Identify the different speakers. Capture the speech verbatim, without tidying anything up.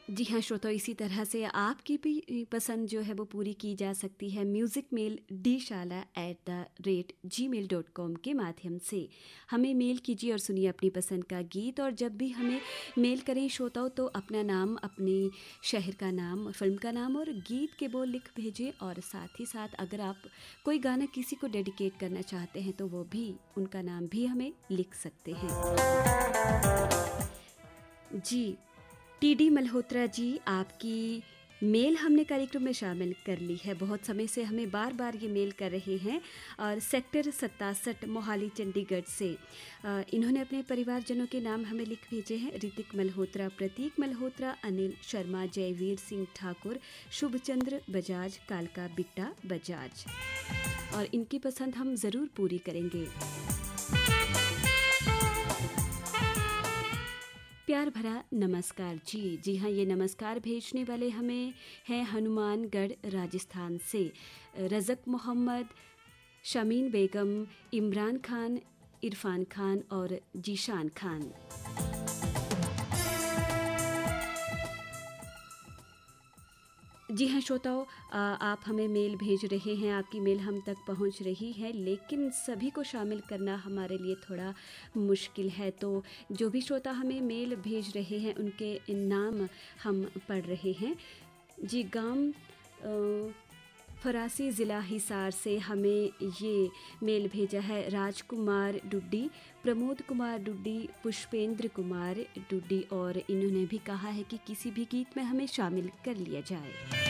Speaker 1: जी हाँ श्रोता, इसी तरह से आपकी भी पसंद जो है वो पूरी की जा सकती है म्यूज़िक मेल डी शाला at the rate ji mail dot com के माध्यम से। हमें मेल कीजिए और सुनिए अपनी पसंद का गीत। और जब भी हमें मेल करें श्रोताओं तो अपना नाम, अपने शहर का नाम, फिल्म का नाम और गीत के बोल लिख भेजें। और साथ ही साथ अगर आप कोई गाना किसी को डेडिकेट करना चाहते हैं तो वो भी, उनका नाम भी हमें लिख सकते हैं। G T D Malhotra ji, आपकी मेल हमने कार्यक्रम में शामिल कर ली है। बहुत समय से हमें बार बार ये मेल कर रहे हैं और सेक्टर सत्तासठ मोहाली चंडीगढ़ से इन्होंने अपने परिवारजनों के नाम हमें लिख भेजे हैं। ऋतिक मल्होत्रा, प्रतीक मल्होत्रा, अनिल शर्मा, जयवीर सिंह ठाकुर, शुभचंद्र बजाज, कालका बिट्टा बजाज। और इनकी पसंद हम ज़रूर पूरी करेंगे। प्यार भरा नमस्कार जी। जी हाँ, ये नमस्कार भेजने वाले हमें हैं हनुमानगढ़ राजस्थान से रज़क मोहम्मद, शमीन बेगम, इमरान खान, इरफान खान और जीशान खान। जी हाँ श्रोताओं, आप हमें मेल भेज रहे हैं, आपकी मेल हम तक पहुंच रही है, लेकिन सभी को शामिल करना हमारे लिए थोड़ा मुश्किल है। तो जो भी श्रोता हमें मेल भेज रहे हैं उनके नाम हम पढ़ रहे हैं। जी, गांव फरासी ज़िला हिसार से हमें ये मेल भेजा है राजकुमार डुड्डी, प्रमोद कुमार डुड्डी, पुष्पेंद्र कुमार डुड्डी। और इन्होंने भी कहा है कि किसी भी गीत में हमें शामिल कर लिया जाए।